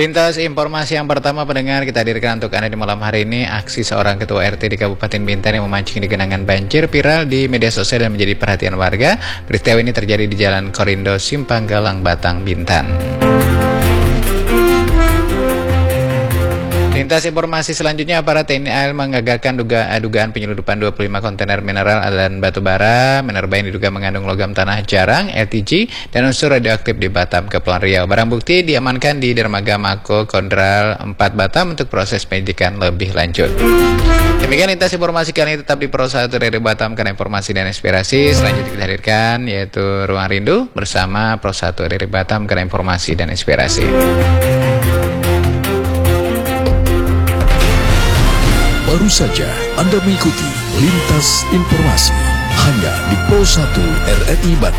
Lintas informasi yang pertama pendengar kita hadirkan untuk Anda di malam hari ini. Aksi seorang ketua RT di Kabupaten Bintan yang memancing di genangan banjir viral di media sosial dan menjadi perhatian warga. Peristiwa ini terjadi di Jalan Korindo, Simpang Galang, Batang, Bintan. Lintas informasi selanjutnya, aparat TNI AL mengagalkan dugaan penyeludupan 25 kontainer mineral dan batu bara minerba yang diduga mengandung logam tanah jarang, LTG, dan unsur radioaktif di Batam, Kepulauan Riau. Barang bukti diamankan di Dermaga Mako Kondral 4 Batam untuk proses penyidikan lebih lanjut. Demikian lintas informasi kali ini, tetap di Pro 1 dari Batam karena informasi dan inspirasi. Selanjutnya kita hadirkan yaitu Ruang Rindu bersama Pro 1 dari Batam karena informasi dan inspirasi. Baru saja Anda mengikuti Lintas Informasi hanya di Pro 1 RRI Batam.